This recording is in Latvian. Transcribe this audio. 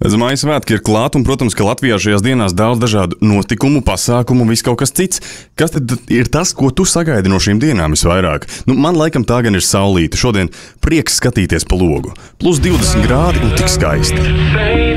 Mājas svētki ir klāt, un, protams, ka Latvijā šajās dienās daudz dažādu notikumu, pasākumu, viss kaut kas cits. Kas tad ir tas, ko tu sagaidi no šīm dienām visvairāk? Man laikam tā gan ir saulīte. Šodien prieks skatīties pa logu. +20 grādi un tik skaisti.